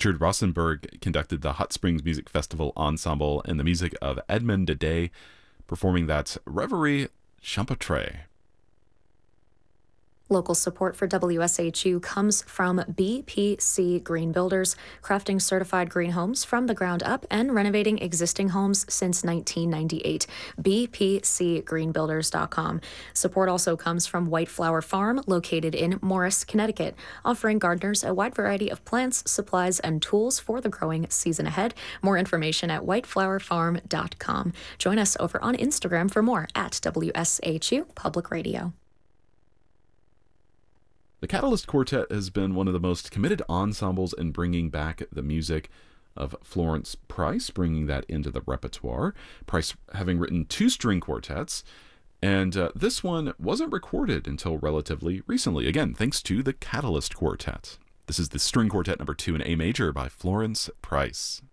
Richard Rosenberg conducted the Hot Springs Music Festival Ensemble and the music of Edmond Dede, performing that Reverie Champêtre. Local support for WSHU comes from BPC Green Builders, crafting certified green homes from the ground up and renovating existing homes since 1998. BPCGreenbuilders.com. Support also comes from White Flower Farm, located in Morris, Connecticut, offering gardeners a wide variety of plants, supplies, and tools for the growing season ahead. More information at whiteflowerfarm.com. Join us over on Instagram for more at WSHU Public Radio. The Catalyst Quartet has been one of the most committed ensembles in bringing back the music of Florence Price, bringing that into the repertoire. Price having written 2 string quartets, and this one wasn't recorded until relatively recently, again, thanks to the Catalyst Quartet. This is the String Quartet number 2 in A major by Florence Price.